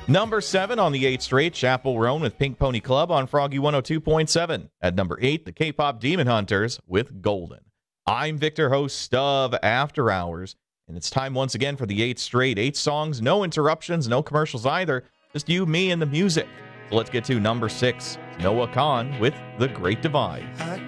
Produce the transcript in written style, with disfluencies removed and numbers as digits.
Number 7 on the 8th straight, Chappell Roan with Pink Pony Club on Froggy 102.7. At number 8, the K-pop Demon Hunters with Golden. I'm Victor, host of After Hours, and it's time once again for the 8th straight. 8 songs, no interruptions, no commercials either. Just you, me, and the music. So let's get to number 6, Noah Kahan with The Great Divide.